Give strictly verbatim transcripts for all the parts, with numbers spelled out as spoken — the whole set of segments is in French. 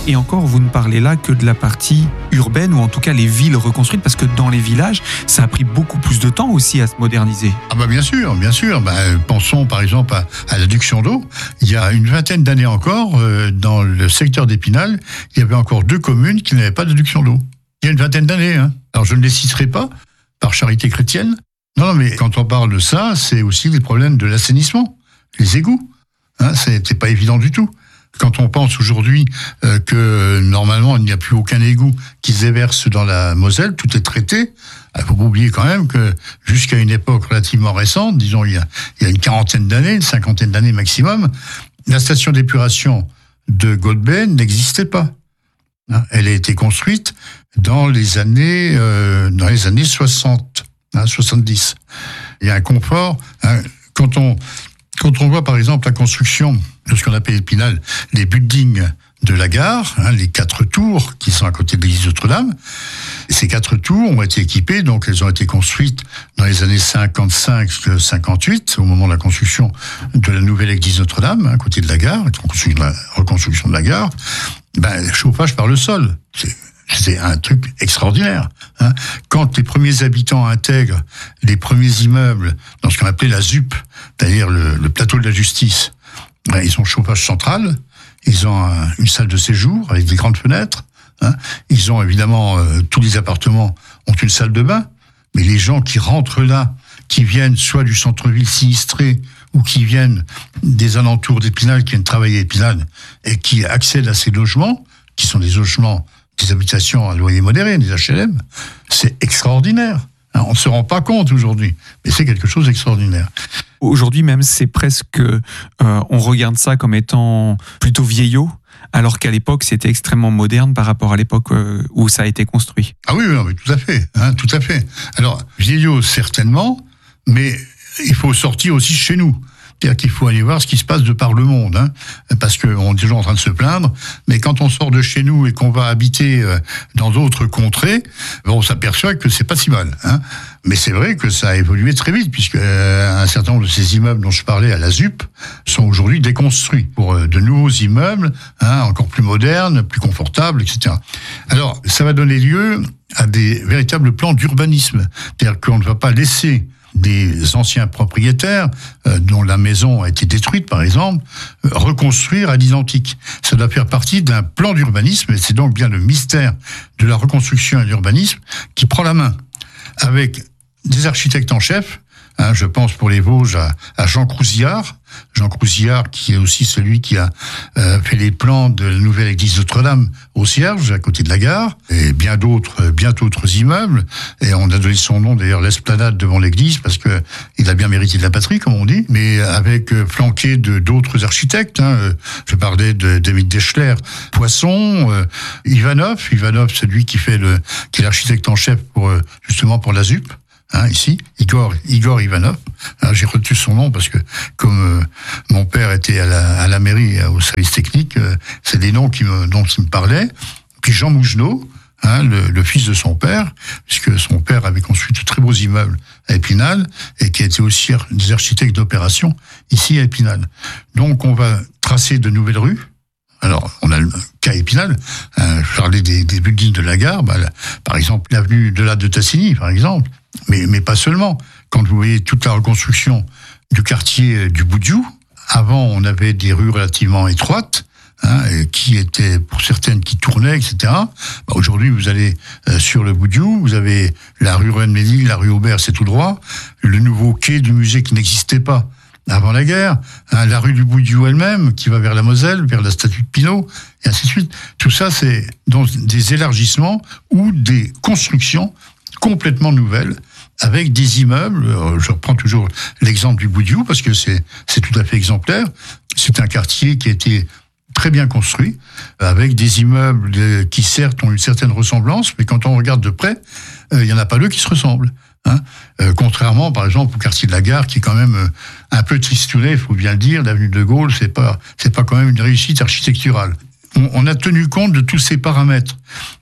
Et encore, vous ne parlez là que de la partie urbaine, ou en tout cas les villes reconstruites, parce que dans les villages, ça a pris beaucoup plus de temps aussi à se moderniser. Ah bah bien sûr, bien sûr. Bah, pensons par exemple à, à l'adduction d'eau. Il y a une vingtaine d'années encore, euh, dans le secteur d'Épinal, il y avait encore deux communes qui n'avaient pas d'adduction d'eau. Il y a une vingtaine d'années. Hein. Alors je ne les citerai pas, par charité chrétienne. Non, non, mais quand on parle de ça, c'est aussi les problèmes de l'assainissement, les égouts. Hein, c'était pas évident du tout. Quand on pense aujourd'hui euh, que normalement il n'y a plus aucun égout qui se déverse dans la Moselle, tout est traité. Il ne faut pas oublier quand même que jusqu'à une époque relativement récente, disons il y a, il y a une quarantaine d'années, une cinquantaine d'années maximum, la station d'épuration de Golbey n'existait pas. Hein, elle a été construite dans les années euh, dans les années soixante, hein, soixante-dix. Il y a un confort. Hein, quand on Quand on voit par exemple la construction de ce qu'on appelle Épinal, les buildings de la gare, hein, les quatre tours qui sont à côté de l'église Notre-Dame, ces quatre tours ont été équipées, donc elles ont été construites dans les années cinquante-cinq cinquante-huit, au moment de la construction de la nouvelle église Notre-Dame, hein, à côté de la gare, la reconstruction de la gare, ben, chauffage par le sol. C'est C'est un truc extraordinaire. Hein. Quand les premiers habitants intègrent les premiers immeubles dans ce qu'on appelait la Z U P, c'est-à-dire le, le plateau de la justice, ben, ils ont chauffage central, ils ont un, une salle de séjour avec des grandes fenêtres, hein. Ils ont évidemment, euh, tous les appartements ont une salle de bain, mais les gens qui rentrent là, qui viennent soit du centre-ville sinistré, ou qui viennent des alentours d'Épinal, qui viennent travailler à Épinal, et qui accèdent à ces logements, qui sont des logements des habitations à loyer modéré, des H L M, c'est extraordinaire. On ne se rend pas compte aujourd'hui, mais c'est quelque chose d'extraordinaire. Aujourd'hui même, c'est presque... Euh, on regarde ça comme étant plutôt vieillot, alors qu'à l'époque, c'était extrêmement moderne par rapport à l'époque euh, où ça a été construit. Ah oui, oui, tout à fait, hein, tout à fait. Alors, vieillot, certainement, mais il faut sortir aussi chez nous. C'est-à-dire qu'il faut aller voir ce qui se passe de par le monde, hein, parce qu'on est toujours en train de se plaindre, mais quand on sort de chez nous et qu'on va habiter dans d'autres contrées, on s'aperçoit que c'est pas si mal. Hein. Mais c'est vrai que ça a évolué très vite, puisque un certain nombre de ces immeubles dont je parlais à la Z U P sont aujourd'hui déconstruits pour de nouveaux immeubles, hein, encore plus modernes, plus confortables, et cetera. Alors, ça va donner lieu à des véritables plans d'urbanisme, c'est-à-dire qu'on ne va pas laisser des anciens propriétaires euh, dont la maison a été détruite, par exemple, euh, reconstruire à l'identique. Ça doit faire partie d'un plan d'urbanisme, et c'est donc bien le mystère de la reconstruction et de l'urbanisme qui prend la main, avec des architectes en chef. Hein, je pense pour les Vosges à, à Jean Crouzillard, Jean Crouzillard qui est aussi celui qui a euh, fait les plans de la nouvelle église Notre-Dame au Cierge, à côté de la gare, et bien d'autres, bien d'autres immeubles. Et on a donné son nom d'ailleurs l'esplanade devant l'église parce que il a bien mérité de la patrie, comme on dit. Mais avec euh, flanqué de d'autres architectes. Hein, je parlais de David Deschler, Poisson, euh, Ivanov, Ivanov, celui qui fait le, qui est l'architecte en chef pour euh, justement pour la Z U P. Hein, ici, Igor, Igor Ivanov. Alors, j'ai retenu son nom parce que, comme euh, mon père était à la, à la mairie, au service technique, euh, c'est des noms qui me, dont il me parlait. Puis Jean Mougenot, hein, le, le fils de son père, puisque son père avait construit de très beaux immeubles à Épinal et qui était aussi des architectes d'opération ici à Épinal. Donc, on va tracer de nouvelles rues. Alors, on a le cas Épinal, hein, je parlais des, des buildings de la gare, bah, la, par exemple, l'avenue de la de Tassigny, par exemple. Mais, mais pas seulement. Quand vous voyez toute la reconstruction du quartier du Boudiou, avant on avait des rues relativement étroites, hein, qui étaient pour certaines qui tournaient, et cetera. Bah, aujourd'hui vous allez euh, sur le Boudiou, vous avez la rue Rennes-Ménil, la rue Aubert, c'est tout droit, le nouveau quai du musée qui n'existait pas avant la guerre, hein, la rue du Boudiou elle-même qui va vers la Moselle, vers la statue de Pinault, et ainsi de suite. Tout ça c'est dans des élargissements ou des constructions complètement nouvelles, avec des immeubles. Je reprends toujours l'exemple du Boudiou, parce que c'est, c'est tout à fait exemplaire. C'est un quartier qui a été très bien construit, avec des immeubles qui certes ont une certaine ressemblance, mais quand on regarde de près, il n'y en a pas deux qui se ressemblent. Hein, euh, contrairement, par exemple, au quartier de la Gare, qui est quand même euh, un peu tristouné, il faut bien le dire, l'avenue de Gaulle, c'est pas, c'est pas quand même une réussite architecturale. On, on a tenu compte de tous ces paramètres.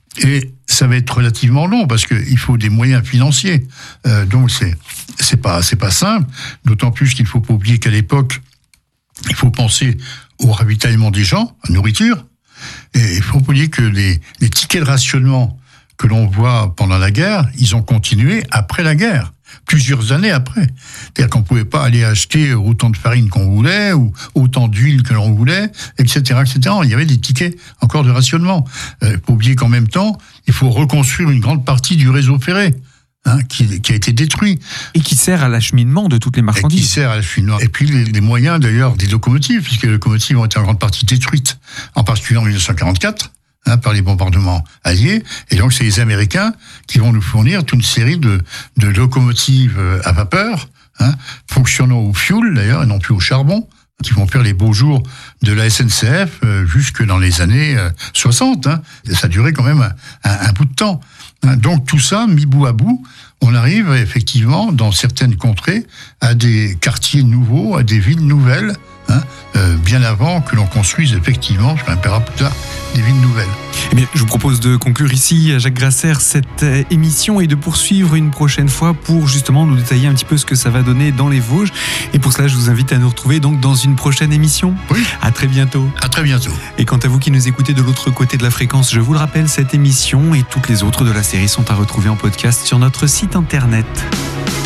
Et ça va être relativement long parce que il faut des moyens financiers. Euh, donc c'est c'est pas c'est pas simple. D'autant plus qu'il faut pas oublier qu'à l'époque, il faut penser au ravitaillement des gens, à la nourriture. Et il faut pas oublier que les, les tickets de rationnement que l'on voit pendant la guerre, ils ont continué après la guerre, plusieurs années après. C'est-à-dire qu'on ne pouvait pas aller acheter autant de farine qu'on voulait, ou autant d'huile que l'on voulait, et cetera, et cetera. Il y avait des tickets encore de rationnement. Il euh, faut pas oublier qu'en même temps, il faut reconstruire une grande partie du réseau ferré. Hein, qui, qui a été détruit. Et qui sert à l'acheminement de toutes les marchandises. Et qui sert à l'acheminement. Et puis les, les moyens d'ailleurs des locomotives, puisque les locomotives ont été en grande partie détruites, en particulier en dix-neuf cent quarante-quatre, hein, par les bombardements alliés. Et donc c'est les Américains qui vont nous fournir toute une série de, de locomotives à vapeur, hein, fonctionnant au fioul d'ailleurs, et non plus au charbon, qui vont faire les beaux jours de la S N C F euh, jusque dans les années euh, soixante. Hein. Et ça a duré quand même un, un, un bout de temps. Donc tout ça, mis bout à bout, on arrive effectivement dans certaines contrées à des quartiers nouveaux, à des villes nouvelles, hein, euh, bien avant que l'on construise effectivement, je m'appellera plus tard, des villes nouvelles. Eh bien, je vous propose de conclure ici, Jacques Grasser, cette émission et de poursuivre une prochaine fois pour justement nous détailler un petit peu ce que ça va donner dans les Vosges. Et pour cela, je vous invite à nous retrouver donc dans une prochaine émission. Oui. À très bientôt. À très bientôt. Et quant à vous qui nous écoutez de l'autre côté de la fréquence, je vous le rappelle, cette émission et toutes les autres de la série sont à retrouver en podcast sur notre site internet.